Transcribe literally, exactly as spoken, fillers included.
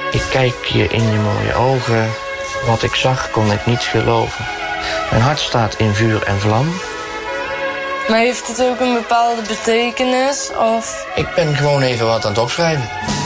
Ik kijk je in je mooie ogen. Wat ik zag kon ik niet geloven. Mijn hart staat in vuur en vlam. Maar heeft het ook een bepaalde betekenis? Of? Ik ben gewoon even wat aan het opschrijven.